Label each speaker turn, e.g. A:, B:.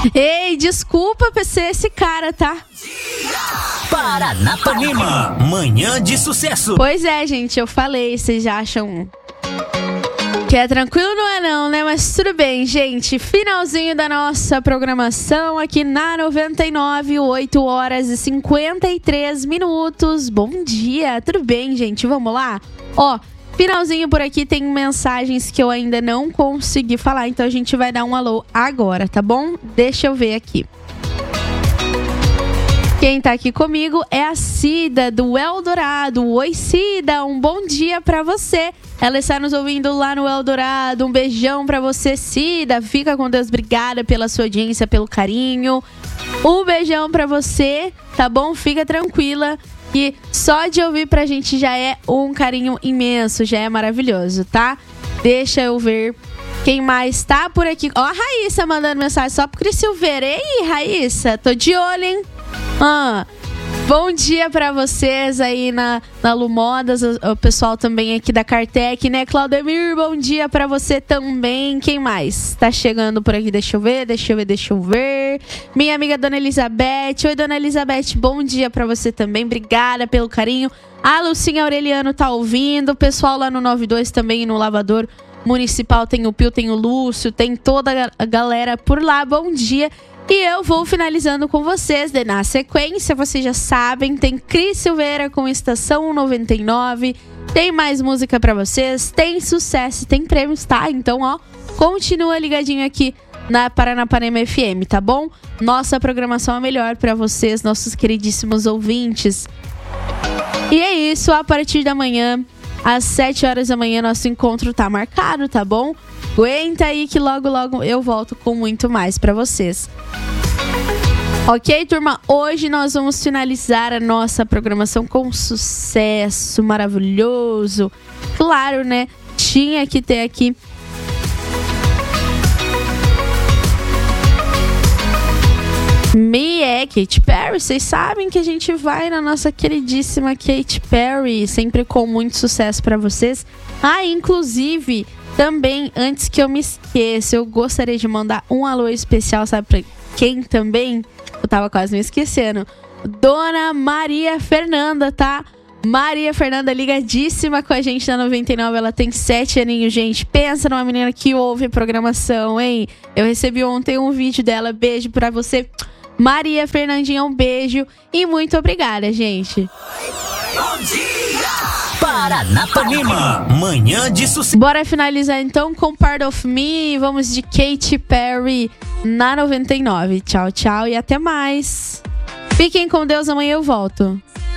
A: Ei, desculpa por ser esse cara, tá?
B: Paranapanema, manhã de sucesso.
A: Pois é, gente, eu falei, vocês já acham que é tranquilo? Não é não, né? Mas tudo bem, gente. Finalzinho da nossa programação aqui na 99, 8 horas e 53 minutos. Bom dia, tudo bem, gente? Vamos lá? Ó, finalzinho por aqui, tem mensagens que eu ainda não consegui falar, então a gente vai dar um alô agora, tá bom? Deixa eu ver aqui. Quem tá aqui comigo é a Cida, do Eldorado. Oi, Cida, um bom dia pra você. Ela está nos ouvindo lá no Eldorado. Um beijão pra você, Cida. Fica com Deus, obrigada pela sua audiência, pelo carinho. Um beijão pra você, tá bom? Fica tranquila. E só de ouvir pra gente já é um carinho imenso, já é maravilhoso, tá? Deixa eu ver quem mais tá por aqui. Ó, a Raíssa mandando mensagem só pro Cris Silveira. E aí, Raíssa? Tô de olho, hein? Bom dia pra vocês aí na Lumodas, o pessoal também aqui da Cartec, né? Claudemir, bom dia pra você também. Quem mais tá chegando por aqui? Deixa eu ver. Minha amiga Dona Elizabeth. Oi, Dona Elizabeth, bom dia pra você também. Obrigada pelo carinho. A Lucinha Aureliano tá ouvindo. O pessoal lá no 92 também, no Lavador Municipal, tem o Pio, tem o Lúcio, tem toda a galera por lá. Bom dia. E eu vou finalizando com vocês. Na sequência, vocês já sabem, tem Cris Silveira com Estação 99. Tem mais música pra vocês, tem sucesso, tem prêmios, tá? Então, ó, continua ligadinho aqui na Paranapanema FM, tá bom? Nossa programação é melhor pra vocês, nossos queridíssimos ouvintes. E é isso, a partir da manhã, às 7 horas da manhã, nosso encontro tá marcado, tá bom? Aguenta aí que logo, logo eu volto com muito mais pra vocês. Ok, turma? Hoje nós vamos finalizar a nossa programação com sucesso maravilhoso. Claro, né? Tinha que ter aqui Katy Perry. Vocês sabem que a gente vai na nossa queridíssima Katy Perry, sempre com muito sucesso pra vocês. Inclusive, também, antes que eu me esqueça, eu gostaria de mandar um alô especial, sabe pra quem também? Eu tava quase me esquecendo. Dona Maria Fernanda, tá? Maria Fernanda ligadíssima com a gente na 99. Ela tem 7 aninhos, gente. Pensa numa menina que ouve a programação, hein? Eu recebi ontem um vídeo dela. Beijo pra você, Maria Fernandinha. Um beijo e muito obrigada, gente.
B: Bom dia! Paranapanema, manhã de sucesso.
A: Bora finalizar então com Part of Me. Vamos de Katy Perry na 99. Tchau, tchau e até mais. Fiquem com Deus, amanhã eu volto.